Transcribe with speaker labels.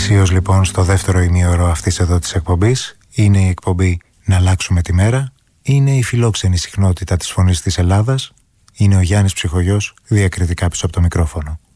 Speaker 1: Πλαισίως λοιπόν στο δεύτερο ημίωρο αυτής εδώ της εκπομπής είναι η εκπομπή «Να αλλάξουμε τη μέρα», είναι η φιλόξενη συχνότητα της φωνής της Ελλάδας, είναι ο Γιάννης Ψυχογιός διακριτικά πίσω από το μικρόφωνο.